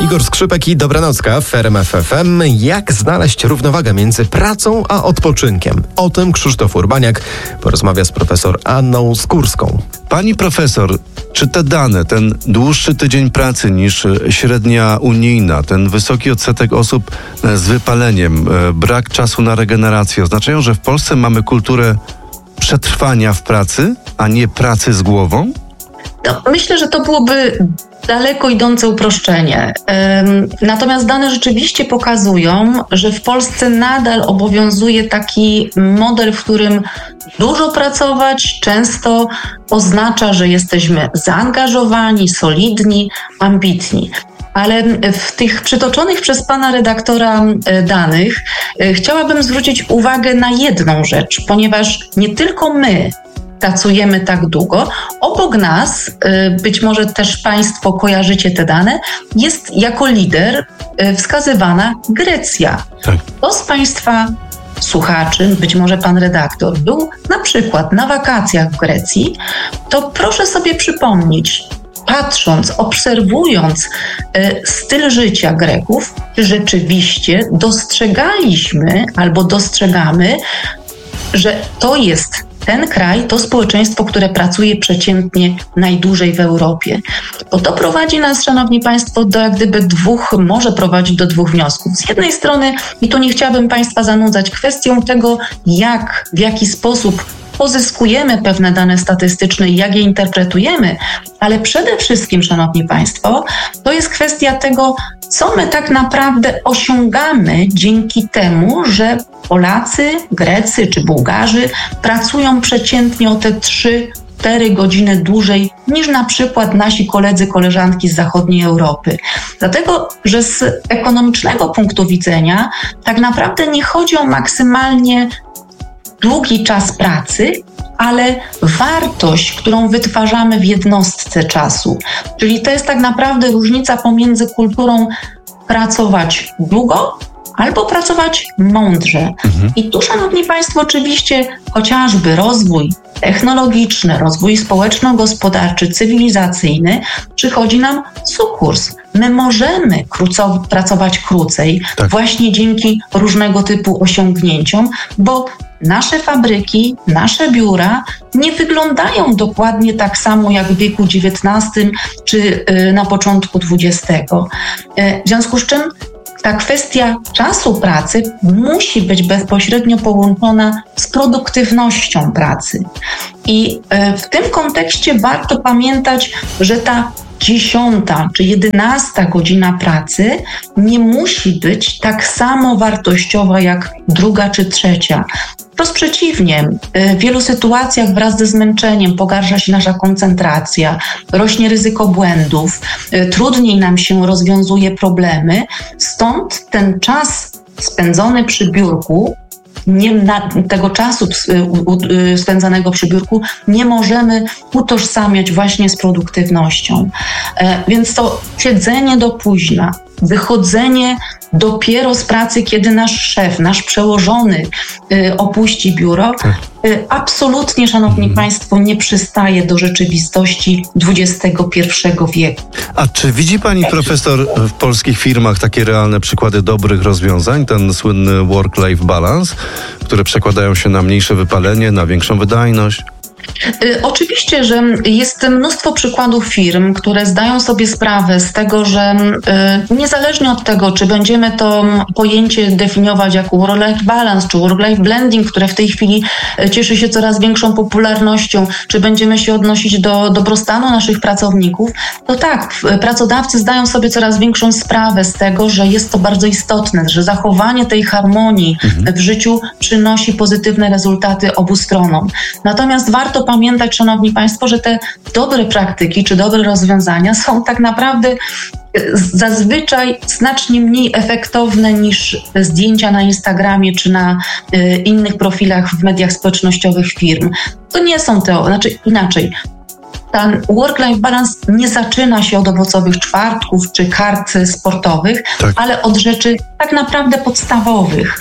Igor Skrzypek i Dobranocka w RMF FM. Jak znaleźć równowagę między pracą a odpoczynkiem? O tym Krzysztof Urbaniak porozmawia z profesor Anną Skórską. Pani profesor, czy te dane, ten dłuższy tydzień pracy niż średnia unijna, ten wysoki odsetek osób z wypaleniem, brak czasu na regenerację oznaczają, że w Polsce mamy kulturę przetrwania w pracy, a nie pracy z głową? No, myślę, że to byłoby daleko idące uproszczenie. Natomiast dane rzeczywiście pokazują, że w Polsce nadal obowiązuje taki model, w którym dużo pracować często oznacza, że jesteśmy zaangażowani, solidni, ambitni. Ale w tych przytoczonych przez pana redaktora danych chciałabym zwrócić uwagę na jedną rzecz, ponieważ nie tylko my pracujemy tak długo. Obok nas, być może też państwo kojarzycie te dane, jest jako lider wskazywana Grecja. Tak. Kto z państwa słuchaczy, być może pan redaktor, był na przykład na wakacjach w Grecji, to proszę sobie przypomnieć, patrząc, obserwując styl życia Greków, rzeczywiście dostrzegaliśmy albo dostrzegamy, że to jest ten kraj, to społeczeństwo, które pracuje przeciętnie najdłużej w Europie. Bo to prowadzi nas, szanowni państwo, może prowadzić do dwóch wniosków. Z jednej strony, i tu nie chciałabym państwa zanudzać kwestią tego, w jaki sposób pozyskujemy pewne dane statystyczne i jak je interpretujemy, ale przede wszystkim, szanowni państwo, to jest kwestia tego, co my tak naprawdę osiągamy dzięki temu, że Polacy, Grecy czy Bułgarzy pracują przeciętnie o te 3-4 godziny dłużej niż na przykład nasi koledzy, koleżanki z zachodniej Europy. Dlatego, że z ekonomicznego punktu widzenia tak naprawdę nie chodzi o maksymalnie długi czas pracy, ale wartość, którą wytwarzamy w jednostce czasu. Czyli to jest tak naprawdę różnica pomiędzy kulturą pracować długo albo pracować mądrze. I tu, szanowni państwo, oczywiście chociażby rozwój technologiczny, rozwój społeczno-gospodarczy, cywilizacyjny przychodzi nam sukurs. My możemy pracować krócej właśnie dzięki różnego typu osiągnięciom, bo nasze fabryki, nasze biura nie wyglądają dokładnie tak samo jak w wieku XIX czy na początku XX. W związku z czym ta kwestia czasu pracy musi być bezpośrednio połączona z produktywnością pracy. I w tym kontekście warto pamiętać, że ta 10. czy 11. godzina pracy nie musi być tak samo wartościowa jak 2. czy 3. Wprost przeciwnie, w wielu sytuacjach wraz ze zmęczeniem pogarsza się nasza koncentracja, rośnie ryzyko błędów, trudniej nam się rozwiązuje problemy, stąd ten czas spędzony przy biurku, tego czasu spędzanego przy biurku nie możemy utożsamiać właśnie z produktywnością. Więc to siedzenie do późna, wychodzenie dopiero z pracy, kiedy nasz szef, nasz przełożony opuści biuro, absolutnie, szanowni państwo, nie przystaje do rzeczywistości XXI wieku. A czy widzi pani profesor w polskich firmach takie realne przykłady dobrych rozwiązań, ten słynny work-life balance, które przekładają się na mniejsze wypalenie, na większą wydajność? Oczywiście, że jest mnóstwo przykładów firm, które zdają sobie sprawę z tego, że niezależnie od tego, czy będziemy to pojęcie definiować jako work-life balance, czy work-life blending, które w tej chwili cieszy się coraz większą popularnością, czy będziemy się odnosić do dobrostanu naszych pracowników, to tak, pracodawcy zdają sobie coraz większą sprawę z tego, że jest to bardzo istotne, że zachowanie tej harmonii w życiu przynosi pozytywne rezultaty obu stronom. Natomiast warto pamiętać, szanowni państwo, że te dobre praktyki czy dobre rozwiązania są tak naprawdę zazwyczaj znacznie mniej efektowne niż zdjęcia na Instagramie czy na innych profilach w mediach społecznościowych firm. To nie są inaczej. Ten work-life balance nie zaczyna się od owocowych czwartków czy kart sportowych, ale od rzeczy tak naprawdę podstawowych.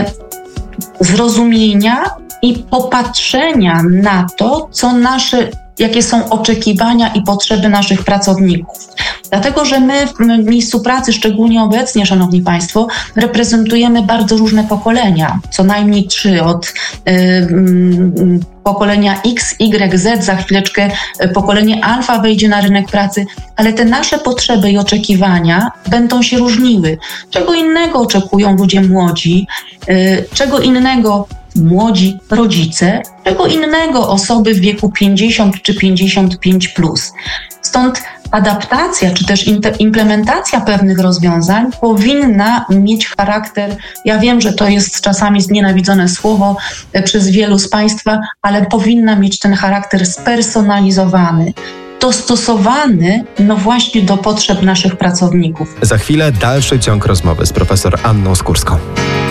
Zrozumienia i popatrzenia na to, co nasze jakie są oczekiwania i potrzeby naszych pracowników. Dlatego, że my w miejscu pracy, szczególnie obecnie, Szanowni Państwo, reprezentujemy bardzo różne pokolenia, co najmniej 3, od pokolenia X, Y, Z, za chwileczkę pokolenie alfa wejdzie na rynek pracy, ale te nasze potrzeby i oczekiwania będą się różniły. Czego innego oczekują ludzie młodzi, czego innego młodzi rodzice, czego innego osoby w wieku 50 czy 55 plus. Stąd adaptacja czy też implementacja pewnych rozwiązań powinna mieć charakter, ja wiem, że to jest czasami znienawidzone słowo przez wielu z Państwa, ale powinna mieć ten charakter spersonalizowany, dostosowany właśnie do potrzeb naszych pracowników. Za chwilę dalszy ciąg rozmowy z profesor Anną Skórską.